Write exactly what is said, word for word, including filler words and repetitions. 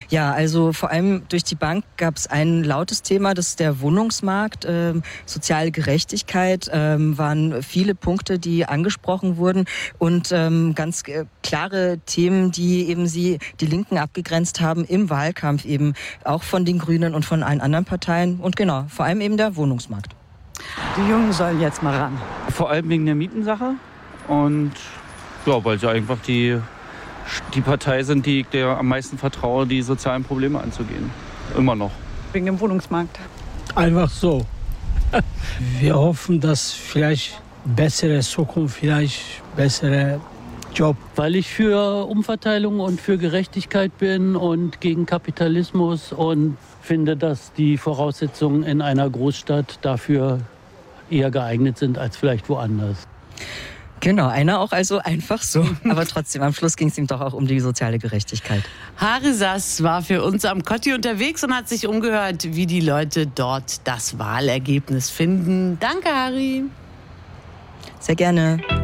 Ja, also vor allem durch die Bank gab es ein lautes Thema, das ist der Wohnungsmarkt. Ähm, soziale Gerechtigkeit ähm, waren viele Punkte, die angesprochen wurden und ähm, ganz äh, klare Themen, die eben sie, die Linken abgegrenzt haben im Wahlkampf eben, auch von den Grünen und von allen anderen Parteien und genau, vor allem eben der Wohnungsmarkt. Die Jungen sollen jetzt mal ran. Vor allem wegen der Mietensache und ja, weil sie einfach die, die Partei sind, die ich der am meisten vertraue, die sozialen Probleme anzugehen. Immer noch. Wegen dem Wohnungsmarkt. Einfach so. Wir hoffen, dass vielleicht bessere Zukunft, vielleicht bessere Job. Weil ich für Umverteilung und für Gerechtigkeit bin und gegen Kapitalismus und finde, dass die Voraussetzungen in einer Großstadt dafür eher geeignet sind als vielleicht woanders. Genau, einer auch also einfach so. Aber trotzdem, am Schluss ging es ihm doch auch um die soziale Gerechtigkeit. Harry Sass war für uns am Kotti unterwegs und hat sich umgehört, wie die Leute dort das Wahlergebnis finden. Danke, Harry. Sehr gerne.